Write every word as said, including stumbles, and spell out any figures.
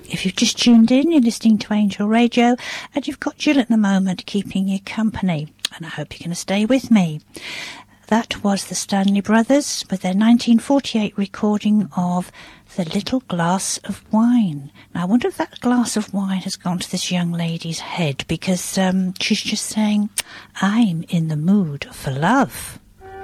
If you've just tuned in, you're listening to Angel Radio, and you've got Jill at the moment keeping you company, and I hope you're going to stay with me. That was the Stanley Brothers with their nineteen forty-eight recording of The Little Glass of Wine. Now, I wonder if that glass of wine has gone to this young lady's head, because um, she's just saying, I'm in the mood for love.